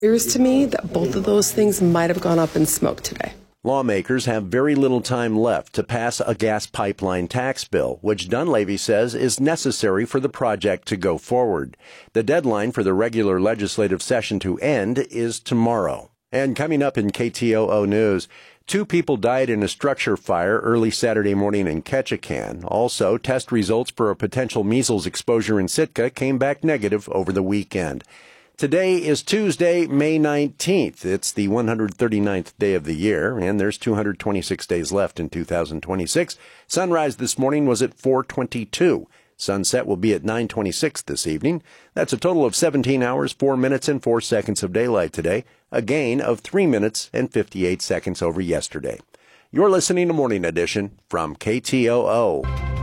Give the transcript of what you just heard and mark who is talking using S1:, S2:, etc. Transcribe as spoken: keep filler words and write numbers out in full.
S1: appears to me that both of those things might have gone up in smoke today.
S2: Lawmakers have very little time left to pass a gas pipeline tax bill, which Dunleavy says is necessary for the project to go forward. The deadline for the regular legislative session to end is tomorrow. And coming up in K T O O News, two people died in a structure fire early Saturday morning in Ketchikan. Also, test results for a potential measles exposure in Sitka came back negative over the weekend. Today is Tuesday, May nineteenth. It's the one hundred thirty-ninth day of the year, and there's two hundred twenty-six days left in two thousand twenty-six. Sunrise this morning was at four twenty-two. Sunset will be at nine twenty-six this evening. That's a total of seventeen hours, four minutes, and four seconds of daylight today, a gain of three minutes and fifty-eight seconds over yesterday. You're listening to Morning Edition from K T O O.